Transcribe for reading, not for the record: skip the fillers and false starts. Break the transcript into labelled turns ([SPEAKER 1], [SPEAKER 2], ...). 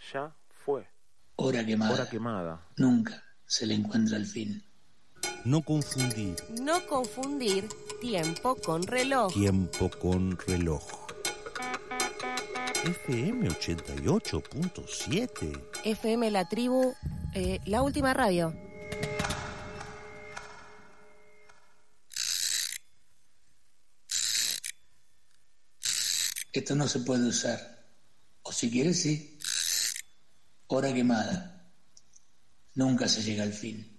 [SPEAKER 1] ya fue.
[SPEAKER 2] Hora quemada.
[SPEAKER 1] Hora quemada.
[SPEAKER 2] Nunca se le encuentra el fin.
[SPEAKER 3] No confundir.
[SPEAKER 4] No confundir tiempo con reloj.
[SPEAKER 3] Tiempo con reloj. FM 88.7.
[SPEAKER 4] FM La Tribu, la última radio.
[SPEAKER 2] Esto no se puede usar. O si quieres, sí. Hora quemada. Nunca se llega al fin.